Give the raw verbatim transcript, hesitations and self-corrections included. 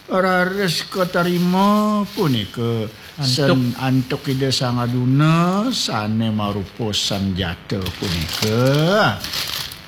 rares katarima punika sen antuk ide sangaduna sane marupa sanjata punika.